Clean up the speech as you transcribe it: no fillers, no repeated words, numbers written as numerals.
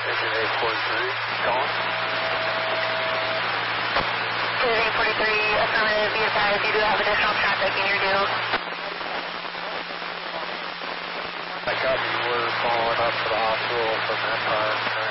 Engine 843, gone. Engine 843, affirmative, be advised you do have additional traffic in your due. I copy, we're following up to the hospital from Empire.